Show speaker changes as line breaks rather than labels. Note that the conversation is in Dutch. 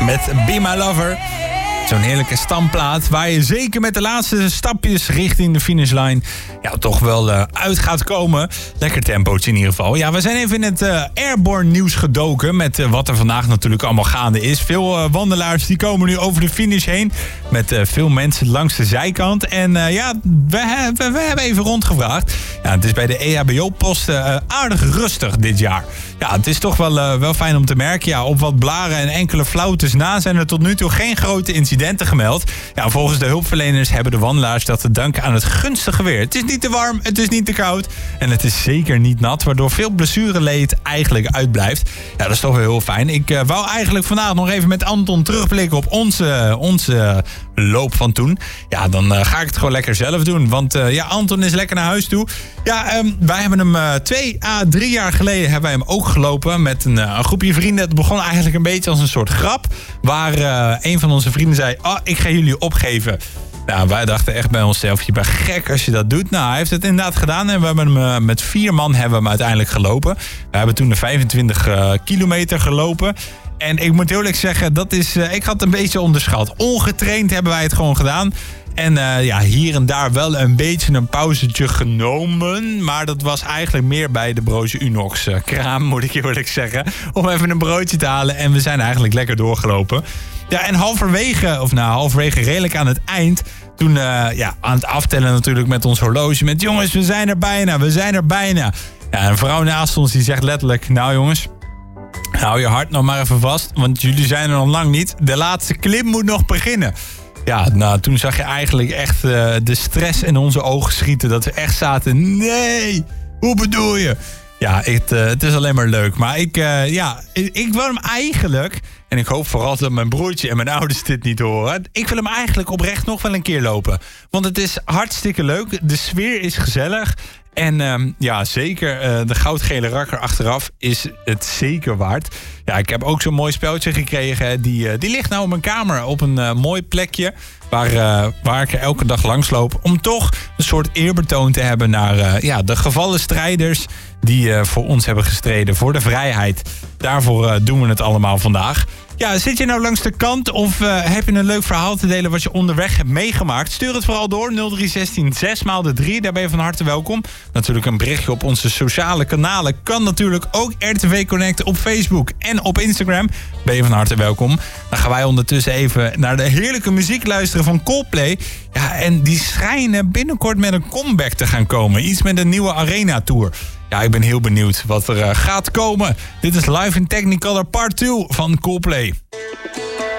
met Be My Lover. Zo'n heerlijke stamplaat waar je zeker met de laatste stapjes richting de finishlijn toch wel uit gaat komen. Lekker tempootje in ieder geval. Ja, we zijn even in het airborne nieuws gedoken met wat er vandaag natuurlijk allemaal gaande is. Veel wandelaars die komen nu over de finish heen met veel mensen langs de zijkant. En we hebben even rondgevraagd. Ja, het is bij de EHBO-posten aardig rustig dit jaar. Ja, het is toch wel fijn om te merken. Ja, op wat blaren en enkele flautes na zijn er tot nu toe geen grote incidenten gemeld. Ja, volgens de hulpverleners hebben de wandelaars dat te danken aan het gunstige weer. Het is niet te warm, het is niet te koud en het is zeker niet nat, waardoor veel blessureleed eigenlijk uitblijft. Ja, dat is toch wel heel fijn. Ik wou eigenlijk vandaag nog even met Anton terugblikken op onze loop van toen. Ja, dan ga ik het gewoon lekker zelf doen. Want Anton is lekker naar huis toe. Ja, wij hebben hem 2 à 3 jaar geleden hebben wij hem ook gelopen met een groepje vrienden. Het begon eigenlijk een beetje als een soort grap. Waar een van onze vrienden zei, ik ga jullie opgeven. Nou, wij dachten echt bij onszelf, je bent gek als je dat doet. Nou, hij heeft het inderdaad gedaan en we hebben hem met 4 man hebben we hem uiteindelijk gelopen. We hebben toen de 25 kilometer gelopen. En ik moet eerlijk zeggen, ik had het een beetje onderschat. Ongetraind hebben wij het gewoon gedaan. En hier en daar wel een beetje een pauzetje genomen. Maar dat was eigenlijk meer bij de Broze Unox kraam, moet ik eerlijk zeggen. Om even een broodje te halen. En we zijn eigenlijk lekker doorgelopen. Ja, en halverwege redelijk aan het eind. Toen aan het aftellen natuurlijk met ons horloge. Met jongens, we zijn er bijna. Ja, een vrouw naast ons die zegt letterlijk, nou jongens, hou je hart nog maar even vast. Want jullie zijn er nog lang niet. De laatste klim moet nog beginnen. Ja, nou, toen zag je eigenlijk echt de stress in onze ogen schieten. Dat we echt zaten, nee, hoe bedoel je? Ja, het is alleen maar leuk. Maar ik wil hem eigenlijk, en ik hoop vooral dat mijn broertje en mijn ouders dit niet horen. Ik wil hem eigenlijk oprecht nog wel een keer lopen. Want het is hartstikke leuk. De sfeer is gezellig. En zeker de goudgele rakker achteraf is het zeker waard. Ja, ik heb ook zo'n mooi speltje gekregen. Die ligt nou op mijn kamer op een mooi plekje. Waar ik er elke dag langs loop. Om toch een soort eerbetoon te hebben naar de gevallen strijders die voor ons hebben gestreden. Voor de vrijheid. Daarvoor doen we het allemaal vandaag. Ja, zit je nou langs de kant of heb je een leuk verhaal te delen wat je onderweg hebt meegemaakt? Stuur het vooral door, 0316 6x3, daar ben je van harte welkom. Natuurlijk een berichtje op onze sociale kanalen kan natuurlijk ook RTV Connect op Facebook en op Instagram. Ben je van harte welkom. Dan gaan wij ondertussen even naar de heerlijke muziek luisteren van Coldplay. Ja, en die schijnen binnenkort met een comeback te gaan komen. Iets met een nieuwe Arena Tour. Ja, ik ben heel benieuwd wat er gaat komen. Dit is Live in Technicolor Part 2 van Coldplay.